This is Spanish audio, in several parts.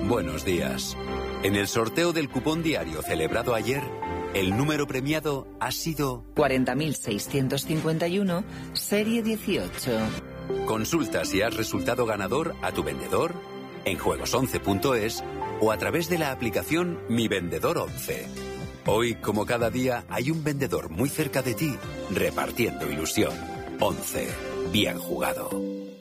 buenos días. En el sorteo del cupón diario celebrado ayer, el número premiado ha sido 40.651, serie 18. Consulta si has resultado ganador a tu vendedor, en juegos11.es o a través de la aplicación Mi Vendedor 11. Hoy, como cada día, hay un vendedor muy cerca de ti, repartiendo ilusión. 11. Bien jugado.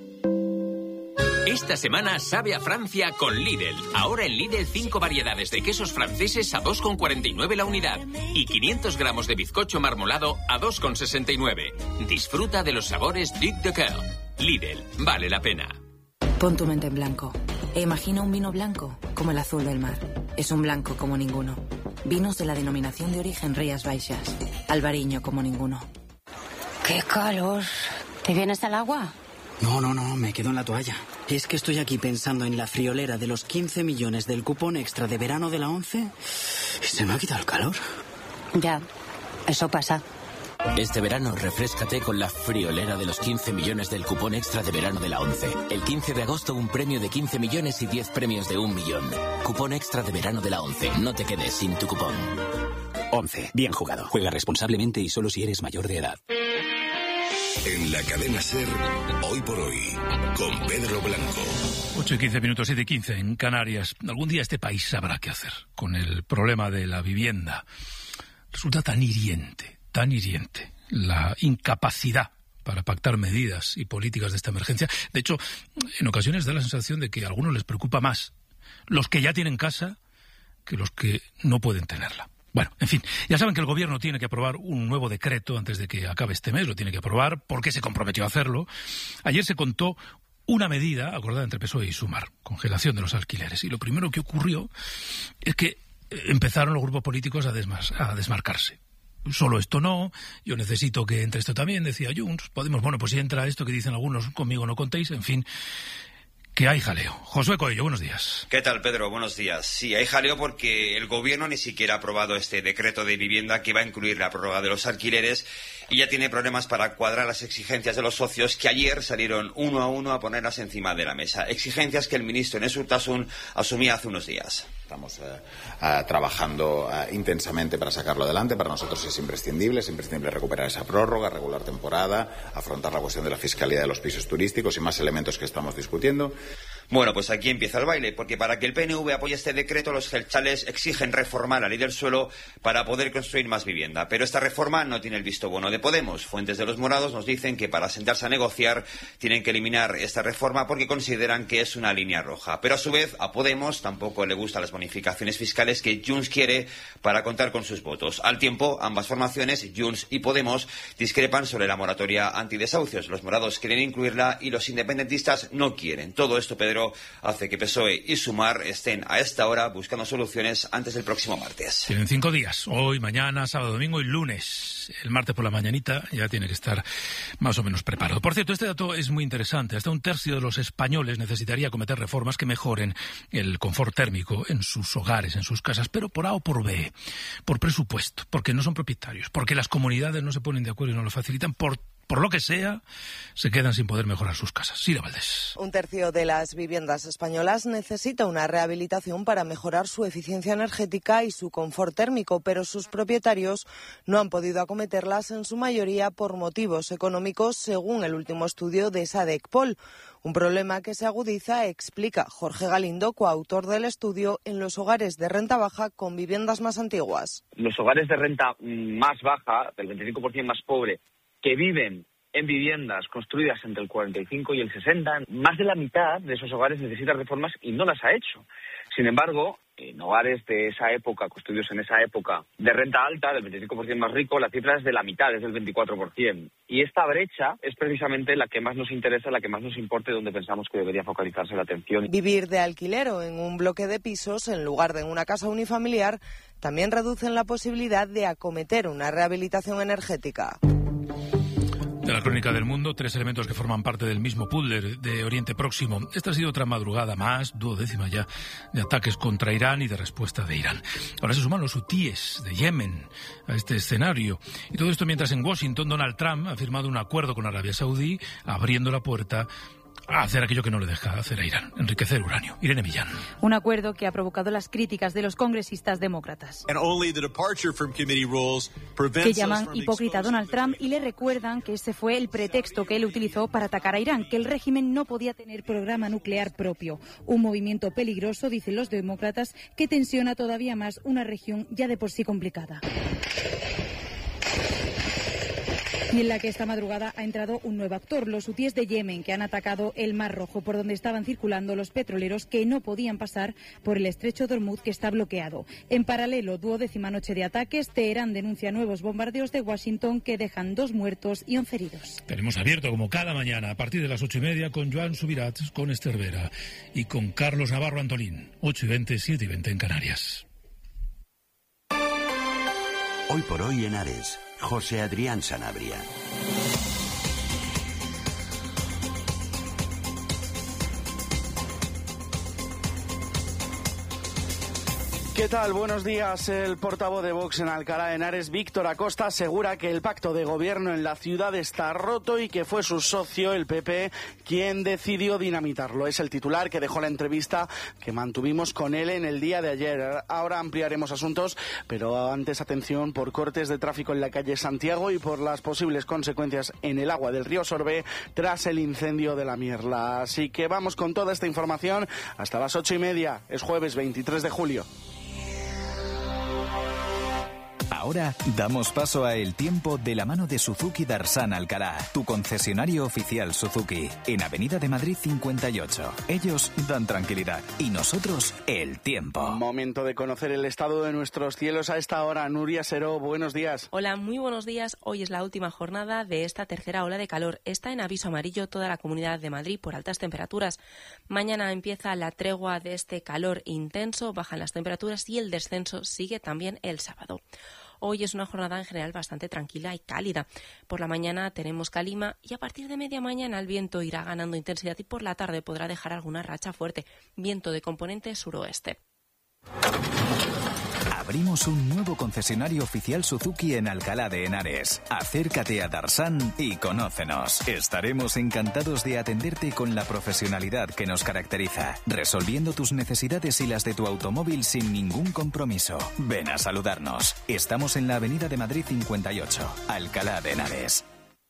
Esta semana sabe a Francia con Lidl. Ahora en Lidl 5 variedades de quesos franceses a 2,49 la unidad y 500 gramos de bizcocho marmolado a 2,69. Disfruta de los sabores Duc de Coeur. Lidl, vale la pena. Pon tu mente en blanco e imagina un vino blanco como el azul del mar. Es un blanco como ninguno. Vinos de la denominación de origen Rías Baixas. Albariño como ninguno. ¡Qué calor! ¿Te vienes al agua? No, me quedo en la toalla. Es que estoy aquí pensando en la friolera de los 15 millones del cupón extra de verano de la 11 y se me ha quitado el calor. Ya, eso pasa. Este verano refréscate con la friolera de los 15 millones del cupón extra de verano de la 11. El 15 de agosto un premio de 15 millones y 10 premios de 1 millón. Cupón extra de verano de la 11. No te quedes sin tu cupón. 11. Bien jugado. Juega responsablemente y solo si eres mayor de edad. En la cadena SER, Hoy por Hoy, con Pedro Blanco. 8:15, 7:15 en Canarias. Algún día este país sabrá qué hacer con el problema de la vivienda. Resulta tan hiriente la incapacidad para pactar medidas y políticas de esta emergencia. De hecho, en ocasiones da la sensación de que a algunos les preocupa más los que ya tienen casa que los que no pueden tenerla. Bueno, en fin, ya saben que el gobierno tiene que aprobar un nuevo decreto antes de que acabe este mes, lo tiene que aprobar porque se comprometió a hacerlo. Ayer se contó una medida acordada entre PSOE y Sumar, congelación de los alquileres. Y lo primero que ocurrió es que empezaron los grupos políticos a desmarcarse. Solo esto no, yo necesito que entre esto también, decía Junts. Podemos, pues si entra esto que dicen algunos, conmigo no contéis, en fin, que hay jaleo. Josué Coello, buenos días. ¿Qué tal, Pedro? Buenos días. Sí, hay jaleo porque el gobierno ni siquiera ha aprobado este decreto de vivienda que va a incluir la prórroga de los alquileres y ya tiene problemas para cuadrar las exigencias de los socios que ayer salieron uno a uno a ponerlas encima de la mesa. Exigencias que el ministro Enes Urtasun asumía hace unos días. Estamos trabajando intensamente para sacarlo adelante. Para nosotros es imprescindible recuperar esa prórroga, regular temporada, afrontar la cuestión de la fiscalidad de los pisos turísticos y más elementos que estamos discutiendo. Bueno, pues aquí empieza el baile, porque para que el PNV apoye este decreto, los jeltzales exigen reformar la ley del suelo para poder construir más vivienda. Pero esta reforma no tiene el visto bueno de Podemos. Fuentes de los morados nos dicen que para sentarse a negociar tienen que eliminar esta reforma porque consideran que es una línea roja. Pero a su vez, a Podemos tampoco le gustan las bonificaciones fiscales que Junts quiere para contar con sus votos. Al tiempo, ambas formaciones, Junts y Podemos, discrepan sobre la moratoria antidesahucios. Los morados quieren incluirla y los independentistas no quieren. Todo esto, Pedro, hace que PSOE y Sumar estén a esta hora buscando soluciones antes del próximo martes. Tienen 5 días, hoy, mañana, sábado, domingo y lunes. El martes por la mañanita ya tiene que estar más o menos preparado. Por cierto, este dato es muy interesante. Hasta 1/3 de los españoles necesitaría acometer reformas que mejoren el confort térmico en sus hogares, en sus casas, pero por A o por B, por presupuesto, porque no son propietarios, porque las comunidades no se ponen de acuerdo y no lo facilitan, por lo que sea, se quedan sin poder mejorar sus casas. Sira Valdés. 1/3 de las viviendas españolas necesita una rehabilitación para mejorar su eficiencia energética y su confort térmico, pero sus propietarios no han podido acometerlas en su mayoría por motivos económicos, según el último estudio de Sadecpol. Un problema que se agudiza, explica Jorge Galindo, coautor del estudio, en los hogares de renta baja con viviendas más antiguas. Los hogares de renta más baja, del 25% más pobre, que viven en viviendas construidas entre el 45 y el 60, más de la mitad de esos hogares necesitan reformas y no las ha hecho. Sin embargo, en hogares de esa época, construidos en esa época, de renta alta, del 25% más rico, la cifra es de la mitad, es del 24%. Y esta brecha es precisamente la que más nos interesa, la que más nos importa y donde pensamos que debería focalizarse la atención. Vivir de alquiler o en un bloque de pisos, en lugar de en una casa unifamiliar, también reducen la posibilidad de acometer una rehabilitación energética. De la crónica del mundo, 3 elementos que forman parte del mismo puzzle de Oriente Próximo. Esta ha sido otra madrugada más, 12ª ya, de ataques contra Irán y de respuesta de Irán. Ahora se suman los hutíes de Yemen a este escenario. Y todo esto mientras en Washington Donald Trump ha firmado un acuerdo con Arabia Saudí, abriendo la puerta a hacer aquello que no le deja hacer a Irán, enriquecer uranio. Irene Millán. Un acuerdo que ha provocado las críticas de los congresistas demócratas, que llaman hipócrita a Donald Trump y le recuerdan que ese fue el pretexto que él utilizó para atacar a Irán, que el régimen no podía tener programa nuclear propio. Un movimiento peligroso, dicen los demócratas, que tensiona todavía más una región ya de por sí complicada. Y en la que esta madrugada ha entrado un nuevo actor, los hutíes de Yemen, que han atacado el Mar Rojo, por donde estaban circulando los petroleros que no podían pasar por el estrecho de Hormuz, que está bloqueado. En paralelo, 12ª noche de ataques, Teherán denuncia nuevos bombardeos de Washington que dejan 2 muertos y 11 heridos. Tenemos abierto, como cada mañana, a partir de las 8:30, con Joan Subirat, con Esther Vera y con Carlos Navarro Antolín. 8:20, 7:20 en Canarias. Hoy por hoy en Ares, José Adrián Sanabria. ¿Qué tal? Buenos días. El portavoz de Vox en Alcalá de Henares, Víctor Acosta, asegura que el pacto de gobierno en la ciudad está roto y que fue su socio, el PP, quien decidió dinamitarlo. Es el titular que dejó la entrevista que mantuvimos con él en el día de ayer. Ahora ampliaremos asuntos, pero antes atención por cortes de tráfico en la calle Santiago y por las posibles consecuencias en el agua del río Sorbe tras el incendio de la Mierla. Así que vamos con toda esta información hasta las 8:30. Es jueves 23 de julio. Ahora damos paso a El Tiempo de la mano de Suzuki Darsan Alcalá, tu concesionario oficial Suzuki, en Avenida de Madrid 58. Ellos dan tranquilidad y nosotros el tiempo. Momento de conocer el estado de nuestros cielos a esta hora. Nuria Seró, buenos días. Hola, muy buenos días. Hoy es la última jornada de esta tercera ola de calor. Está en aviso amarillo toda la Comunidad de Madrid por altas temperaturas. Mañana empieza la tregua de este calor intenso, bajan las temperaturas y el descenso sigue también el sábado. Hoy es una jornada en general bastante tranquila y cálida. Por la mañana tenemos calima y a partir de media mañana el viento irá ganando intensidad y por la tarde podrá dejar alguna racha fuerte. Viento de componente suroeste. Abrimos un nuevo concesionario oficial Suzuki en Alcalá de Henares. Acércate a Darsan y conócenos. Estaremos encantados de atenderte con la profesionalidad que nos caracteriza, resolviendo tus necesidades y las de tu automóvil sin ningún compromiso. Ven a saludarnos. Estamos en la Avenida de Madrid 58, Alcalá de Henares.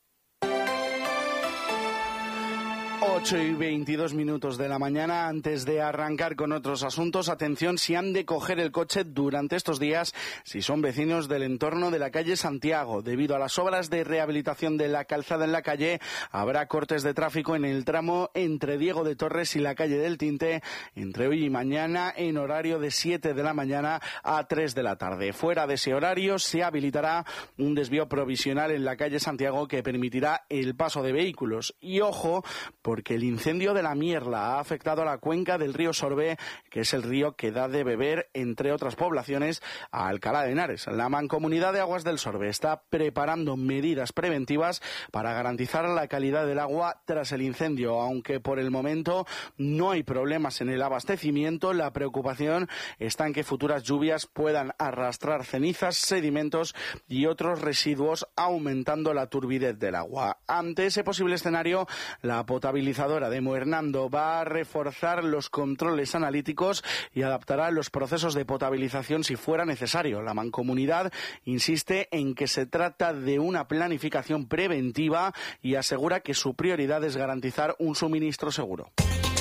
8:22 de la mañana. Antes de arrancar con otros asuntos, atención si han de coger el coche durante estos días, si son vecinos del entorno de la calle Santiago. Debido a las obras de rehabilitación de la calzada en la calle, habrá cortes de tráfico en el tramo entre Diego de Torres y la calle del Tinte, entre hoy y mañana, en horario de 7 de la mañana a 3 de la tarde. Fuera de ese horario se habilitará un desvío provisional en la calle Santiago que permitirá el paso de vehículos. Y ojo, porque el incendio de la Mierla ha afectado a la cuenca del río Sorbe, que es el río que da de beber, entre otras poblaciones, a Alcalá de Henares. La Mancomunidad de Aguas del Sorbe está preparando medidas preventivas para garantizar la calidad del agua tras el incendio. Aunque por el momento no hay problemas en el abastecimiento, la preocupación está en que futuras lluvias puedan arrastrar cenizas, sedimentos y otros residuos, aumentando la turbidez del agua. Ante ese posible escenario, la potabilización de Moernando va a reforzar los controles analíticos y adaptará los procesos de potabilización si fuera necesario. La Mancomunidad insiste en que se trata de una planificación preventiva y asegura que su prioridad es garantizar un suministro seguro.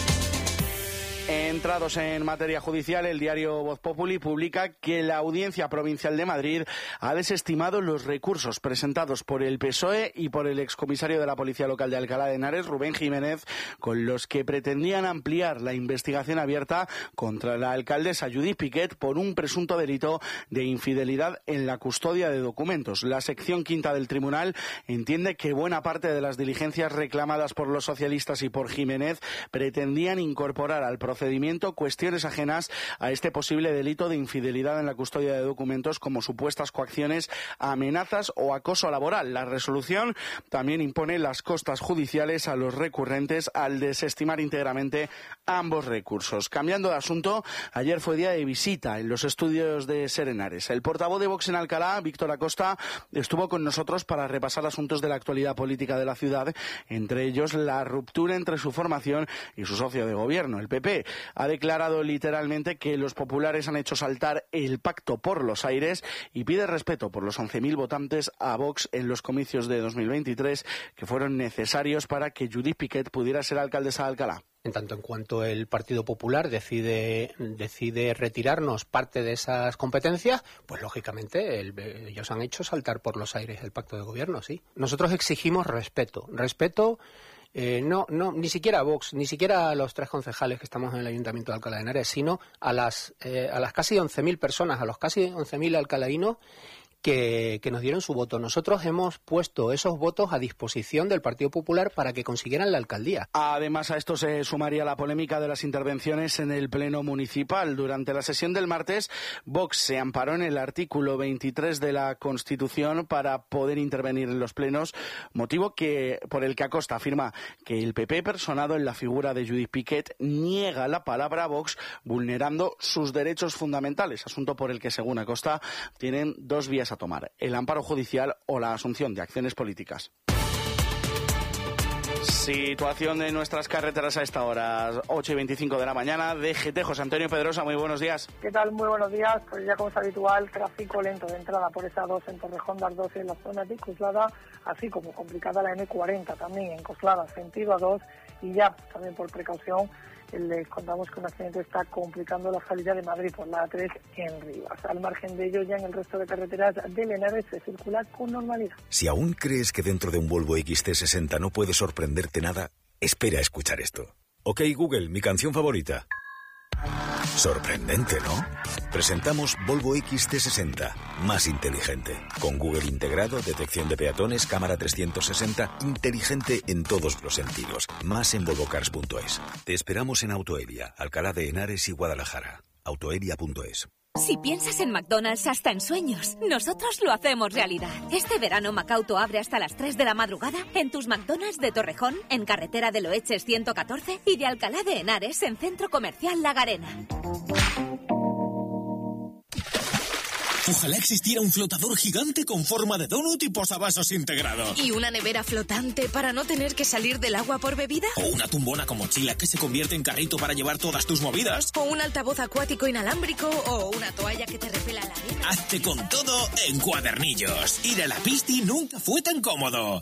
Entrados en materia judicial, el diario Voz Populi publica que la Audiencia Provincial de Madrid ha desestimado los recursos presentados por el PSOE y por el excomisario de la Policía Local de Alcalá de Henares, Rubén Jiménez, con los que pretendían ampliar la investigación abierta contra la alcaldesa Judith Piquet por un presunto delito de infidelidad en la custodia de documentos. La sección quinta del tribunal entiende que buena parte de las diligencias reclamadas por los socialistas y por Jiménez pretendían incorporar al procedimiento encubrimiento, cuestiones ajenas a este posible delito de infidelidad en la custodia de documentos como supuestas coacciones, amenazas o acoso laboral. La resolución también impone las costas judiciales a los recurrentes al desestimar íntegramente ambos recursos. Cambiando de asunto, ayer fue día de visita en los estudios de SER Henares. El portavoz de Vox en Alcalá, Víctor Acosta, estuvo con nosotros para repasar asuntos de la actualidad política de la ciudad, entre ellos la ruptura entre su formación y su socio de gobierno, el PP. Ha declarado literalmente que los populares han hecho saltar el pacto por los aires y pide respeto por los 11.000 votantes a Vox en los comicios de 2023 que fueron necesarios para que Judith Piquet pudiera ser alcaldesa de Alcalá. En tanto en cuanto el Partido Popular decide retirarnos parte de esas competencias, pues lógicamente ellos han hecho saltar por los aires el pacto de gobierno, sí. Nosotros exigimos respeto, ni siquiera a Vox, ni siquiera a los 3 concejales que estamos en el Ayuntamiento de Alcalá de Henares, sino a las casi 11.000 personas, a los casi 11.000 alcalaínos que nos dieron su voto. Nosotros hemos puesto esos votos a disposición del Partido Popular para que consiguieran la alcaldía. Además, a esto se sumaría la polémica de las intervenciones en el Pleno Municipal. Durante la sesión del martes, Vox se amparó en el artículo 23 de la Constitución para poder intervenir en los plenos, motivo por el que Acosta afirma que el PP, personado en la figura de Judith Piquet, niega la palabra a Vox, vulnerando sus derechos fundamentales, asunto por el que, según Acosta, tienen 2 vías a tomar: el amparo judicial o la asunción de acciones políticas. Situación de nuestras carreteras a esta hora, 8:25 de la mañana. DGT, José Antonio Pedrosa, muy buenos días. ¿Qué tal? Muy buenos días. Pues ya como es habitual, tráfico lento de entrada por esa 2 en Torrejón, las 12 en la zona de Coslada, así como complicada la M40 también en Coslada, sentido A2, y ya también por precaución les contamos que un accidente está complicando la salida de Madrid por la A3 en Rivas. Al margen de ello, ya en el resto de carreteras de Henares se circula con normalidad. Si aún crees que dentro de un Volvo XC60 no puede sorprenderte nada, espera a escuchar esto. Ok, Google, mi canción favorita. Sorprendente, ¿no? Presentamos Volvo XC60, más inteligente. Con Google integrado, detección de peatones, cámara 360, inteligente en todos los sentidos. Más en volvocars.es. Te esperamos en Autoelia, Alcalá de Henares y Guadalajara. Autoelia.es. Si piensas en McDonald's hasta en sueños, nosotros lo hacemos realidad. Este verano Macauto abre hasta las 3 de la madrugada en tus McDonald's de Torrejón, en carretera de Loeches 114 y de Alcalá de Henares en Centro Comercial La Garena. Ojalá existiera un flotador gigante con forma de donut y posavasos integrado. ¿Y una nevera flotante para no tener que salir del agua por bebida? O una tumbona con mochila que se convierte en carrito para llevar todas tus movidas. O un altavoz acuático inalámrico o una toalla que te repela la arena. Hazte con todo en Cuadernillos. Ir a la Pisti nunca fue tan cómodo.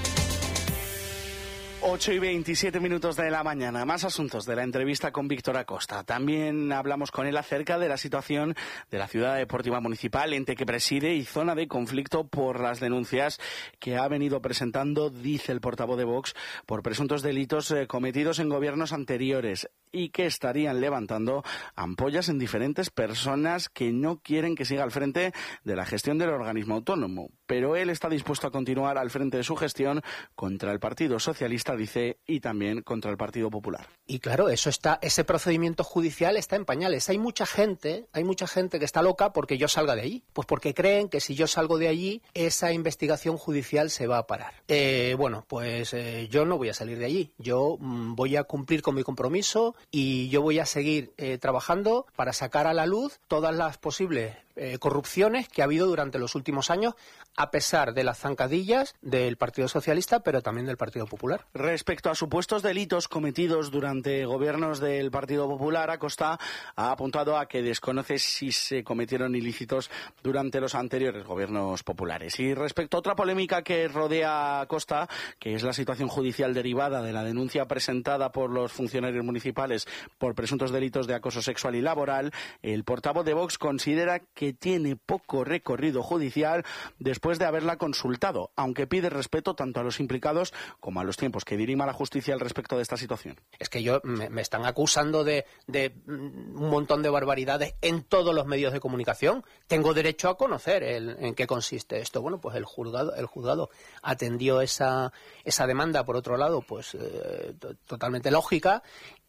8:27 de la mañana. Más asuntos de la entrevista con Víctor Acosta. También hablamos con él acerca de la situación de la Ciudad Deportiva Municipal, ente que preside y zona de conflicto por las denuncias que ha venido presentando, dice el portavoz de Vox, por presuntos delitos cometidos en gobiernos anteriores y que estarían levantando ampollas en diferentes personas que no quieren que siga al frente de la gestión del organismo autónomo. Pero él está dispuesto a continuar al frente de su gestión contra el Partido Socialista, dice, y también contra el Partido Popular. Y claro, ese procedimiento judicial está en pañales. Hay mucha gente que está loca porque yo salga de allí. Pues porque creen que si yo salgo de allí, esa investigación judicial se va a parar. Yo no voy a salir de allí. Yo voy a cumplir con mi compromiso y yo voy a seguir trabajando para sacar a la luz todas las posibles corrupciones que ha habido durante los últimos años, a pesar de las zancadillas del Partido Socialista, pero también del Partido Popular. Respecto a supuestos delitos cometidos durante gobiernos del Partido Popular, Acosta ha apuntado a que desconoce si se cometieron ilícitos durante los anteriores gobiernos populares. Y respecto a otra polémica que rodea a Acosta, que es la situación judicial derivada de la denuncia presentada por los funcionarios municipales por presuntos delitos de acoso sexual y laboral, el portavoz de Vox considera que tiene poco recorrido judicial después de haberla consultado, aunque pide respeto tanto a los implicados como a los tiempos que dirima la justicia al respecto de esta situación. Es que me están acusando de un montón de barbaridades en todos los medios de comunicación. Tengo derecho a conocer en qué consiste esto. Bueno, pues el juzgado atendió esa demanda, por otro lado, pues totalmente lógica,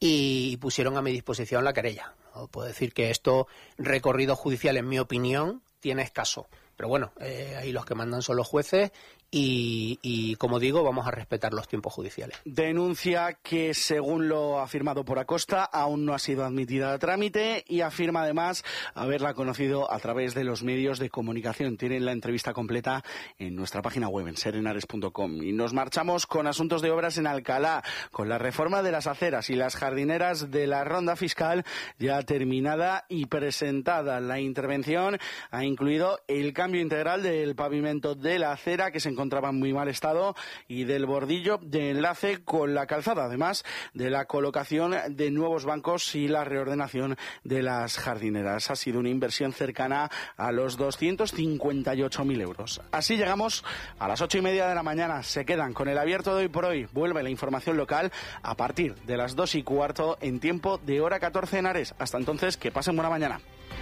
y pusieron a mi disposición la querella. No puedo decir que esto, recorrido judicial, en mi opinión, tiene escaso. Pero bueno, ahí los que mandan son los jueces y, como digo, vamos a respetar los tiempos judiciales. Denuncia que, según lo afirmado por Acosta, aún no ha sido admitida a trámite y afirma además haberla conocido a través de los medios de comunicación. Tienen la entrevista completa en nuestra página web, en serenares.com. Y nos marchamos con asuntos de obras en Alcalá, con la reforma de las aceras y las jardineras de la ronda fiscal ya terminada y presentada. La intervención ha incluido el cambio integral del pavimento de la acera, que se encontraba en muy mal estado, y del bordillo de enlace con la calzada, además de la colocación de nuevos bancos y la reordenación de las jardineras. Ha sido una inversión cercana a los 258.000 euros. Así llegamos a las 8:30 de la mañana. Se quedan con el abierto de Hoy por Hoy. Vuelve la información local a partir de las 2:15 en tiempo de hora 14 en Ares. Hasta entonces, que pasen buena mañana.